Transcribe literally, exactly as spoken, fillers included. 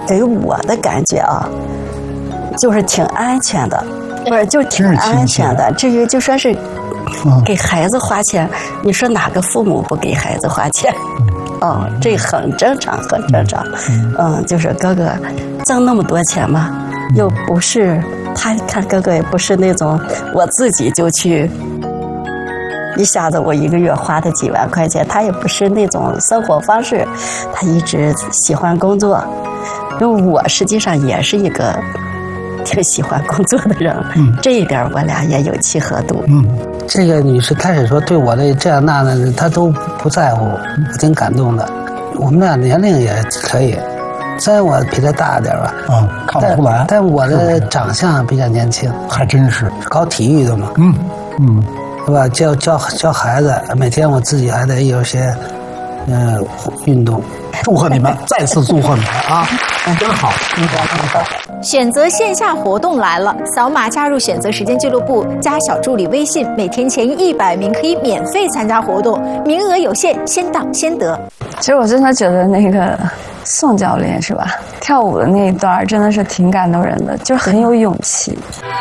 给我的感觉啊，就是挺安全的，不是就挺安全的。至于就说是给孩子花钱，你说哪个父母不给孩子花钱？哦，这很正常，很正常。嗯，就是哥哥挣那么多钱嘛，又不是他看哥哥也不是那种我自己就去。一下子我一个月花的几万块钱，他也不是那种生活方式，他一直喜欢工作。因为我实际上也是一个挺喜欢工作的人，嗯，这一点我俩也有契合度。 嗯，这个女士开始说对我的这样那的，她都不在乎，我挺感动的。我们俩年龄也可以，虽然我比她大点吧， 嗯，看不出来， 但, 但我的长相比较年轻， 还真是搞体育的嘛， 嗯嗯。 是吧？教教教孩子，每天我自己还得有些，呃，运动。 祝贺你们，再次祝贺你们啊！真好，真好。 选择线下活动来了，扫码加入选择时间俱乐部，加小助理微信，每天前一百名可以免费参加活动，名额有限，先到先得。 其实我真的觉得那个宋教练是吧，跳舞的那一段真的是挺感动人的，就是很有勇气。